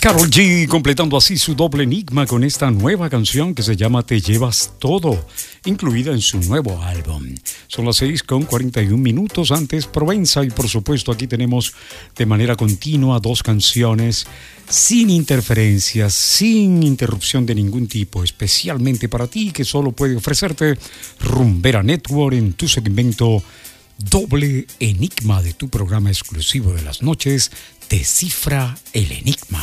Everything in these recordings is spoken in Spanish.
Karol G completando así su doble enigma con esta nueva canción que se llama Te Llevas Todo, incluida en su nuevo álbum. Son las 6:41 antes Provenza y por supuesto aquí tenemos de manera continua dos canciones sin interferencias, sin interrupción de ningún tipo, especialmente para ti que solo puede ofrecerte Rumbera Network en tu segmento Doble Enigma de tu programa exclusivo de las noches, Descifra el Enigma.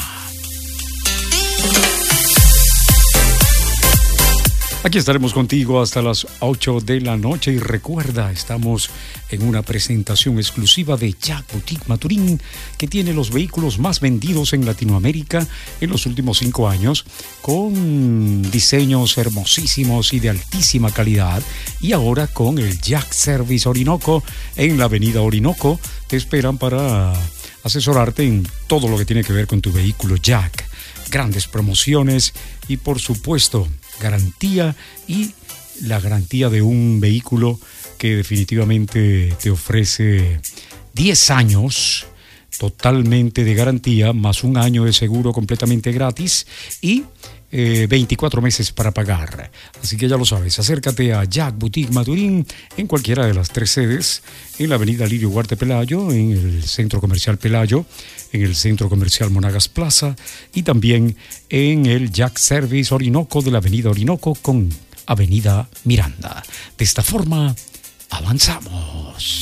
Aquí estaremos contigo hasta las 8 de la noche y recuerda, estamos en una presentación exclusiva de Jack Boutique Maturín, que tiene los vehículos más vendidos en Latinoamérica en los últimos 5 años, con diseños hermosísimos y de altísima calidad. Y ahora con el Jack Service Orinoco en la avenida Orinoco, te esperan para asesorarte en todo lo que tiene que ver con tu vehículo Jack. Grandes promociones y por supuesto garantía, y la garantía de un vehículo que definitivamente te ofrece 10 años totalmente de garantía, más un año de seguro completamente gratis y 24 meses para pagar. Así que ya lo sabes, acércate a Jack Boutique Maturín en cualquiera de las 3 sedes, en la avenida Lirio Huarte Pelayo, en el Centro Comercial Pelayo, en el Centro Comercial Monagas Plaza y también en el Jack Service Orinoco de la avenida Orinoco con avenida Miranda. De esta forma, avanzamos.